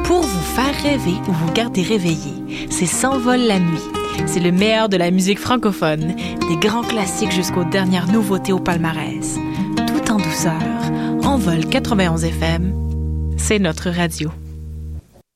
pour vous faire rêver ou vous garder réveillé. C'est S'envole la nuit. C'est le meilleur de la musique francophone, des grands classiques jusqu'aux dernières nouveautés au palmarès. Tout en douceur, Envol 91 FM, c'est notre radio.